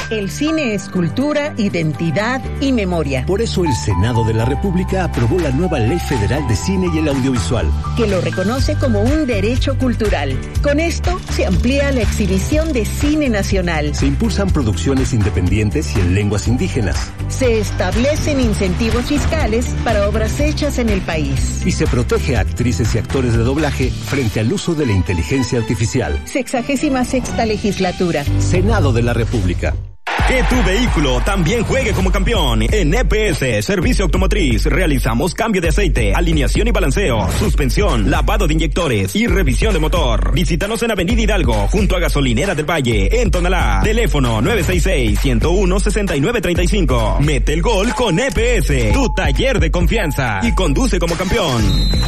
El cine es cultura, identidad y memoria. Por eso el Senado de la República aprobó la nueva Ley Federal de Cine y el Audiovisual, que lo reconoce como un derecho cultural. Con esto se amplía la exhibición de cine nacional. Se impulsan producciones independientes y en lenguas indígenas. Se establecen incentivos fiscales para obras hechas en el país. Y se protege a actrices y actores de doblaje frente al uso de la inteligencia artificial. 66ª legislatura. Senado de la República. Que tu vehículo también juegue como campeón. En EPS, Servicio Automotriz, realizamos cambio de aceite, alineación y balanceo, suspensión, lavado de inyectores y revisión de motor. Visítanos en Avenida Hidalgo, junto a Gasolinera del Valle, en Tonalá. Teléfono 966-101-6935. Mete el gol con EPS, tu taller de confianza, y conduce como campeón.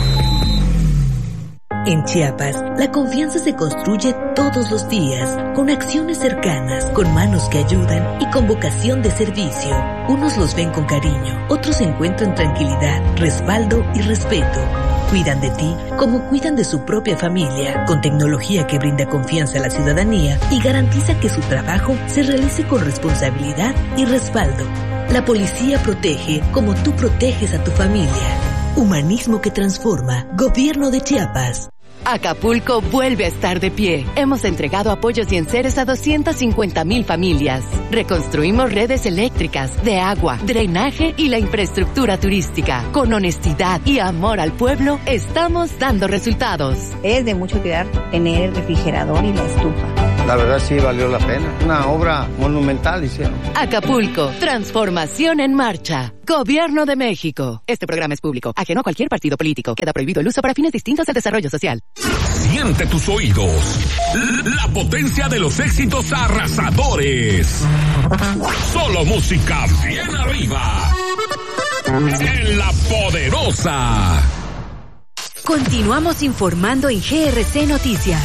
En Chiapas, la confianza se construye todos los días, con acciones cercanas, con manos que ayudan y con vocación de servicio. Unos los ven con cariño, otros encuentran tranquilidad, respaldo y respeto. Cuidan de ti como cuidan de su propia familia, con tecnología que brinda confianza a la ciudadanía y garantiza que su trabajo se realice con responsabilidad y respaldo. La policía protege como tú proteges a tu familia. Humanismo que transforma. Gobierno de Chiapas. Acapulco vuelve a estar de pie. Hemos entregado apoyos y enseres a 250,000 familias. Reconstruimos redes eléctricas, de agua, drenaje y la infraestructura turística. Con honestidad y amor al pueblo, estamos dando resultados. Es de mucho cuidar tener el refrigerador y la estufa. La verdad sí valió la pena. Una obra monumental hicieron. Acapulco, transformación en marcha. Gobierno de México. Este programa es público, ajeno a cualquier partido político. Queda prohibido el uso para fines distintos al desarrollo social. Siente tus oídos. La potencia de los éxitos arrasadores. Solo música bien arriba. En La Poderosa. Continuamos informando en GRC Noticias.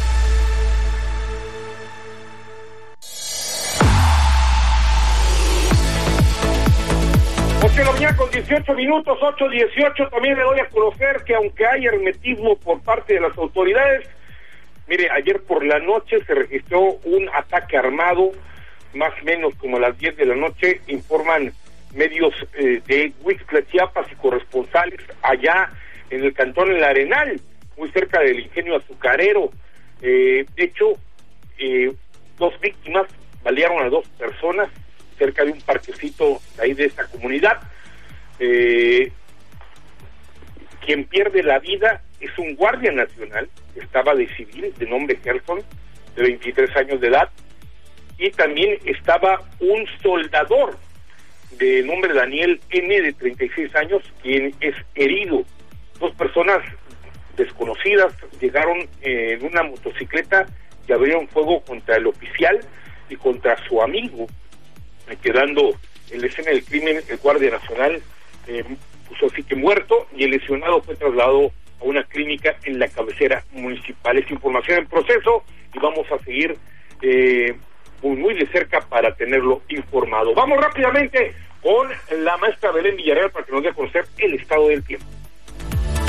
8 de la mañana con 18 minutos, 8:18. También le doy a conocer que aunque hay hermetismo por parte de las autoridades, mire, ayer por la noche se registró un ataque armado, más o menos como a las 10 de la noche, informan medios de Huixtla, Chiapas, y corresponsales allá en el cantón El Arenal, muy cerca del ingenio azucarero. De hecho, 2 víctimas balearon a 2 personas cerca de un parquecito ahí de esta comunidad. Quien pierde la vida es un guardia nacional que estaba de civil, de nombre Gerson, de 23 años de edad, y también estaba un soldador de nombre Daniel N, de 36 años, quien es herido. 2 personas desconocidas llegaron en una motocicleta y abrieron fuego contra el oficial y contra su amigo, quedando en la escena del crimen el guardia nacional puso así que muerto, y el lesionado fue trasladado a una clínica en la cabecera municipal. Es información en proceso y vamos a seguir muy de cerca para tenerlo informado. Vamos rápidamente con la maestra Belén Villarreal para que nos dé a conocer el estado del tiempo.